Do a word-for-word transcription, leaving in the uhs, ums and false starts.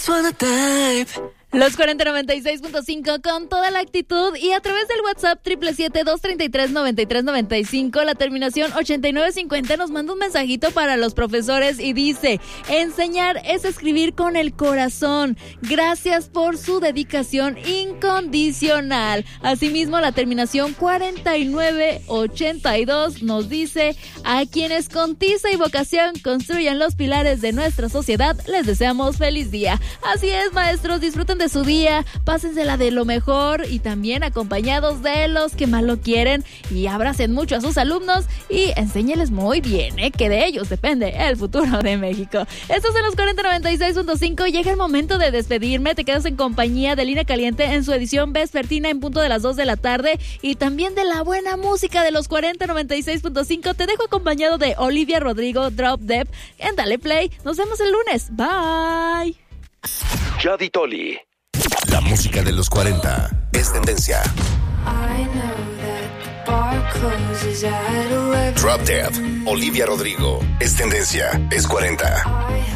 Los cuarenta noventa y seis punto cinco con toda la actitud y a través del WhatsApp siete siete siete, dos tres tres, nueve tres nueve cinco, la terminación ochenta y nueve cincuenta nos manda un mensajito para los profesores y dice: enseñar es escribir con el corazón. Gracias por su dedicación incondicional. Asimismo, la terminación cuarenta y nueve ochenta y dos nos dice: a quienes con tiza y vocación construyan los pilares de nuestra sociedad, les deseamos feliz día. Así es, maestros, disfruten de su día, pásensela de lo mejor y también acompañados de los que más lo quieren y abracen mucho a sus alumnos y enséñeles muy bien, ¿eh? Que de ellos depende el futuro de México. Estos son los cuarenta noventa y seis punto cinco. Llega el momento de despedirme. Te quedas en compañía de Línea Caliente en su edición vespertina en punto de las dos de la tarde y también de la buena música de los cuarenta noventa y seis punto cinco. Te dejo acompañado de Olivia Rodrigo, Drop Dead en Dale Play. Nos vemos el lunes. Bye. Yadi Toli. La música de los cuarenta es tendencia. Drop Dead, Olivia Rodrigo, es tendencia, es cuarenta.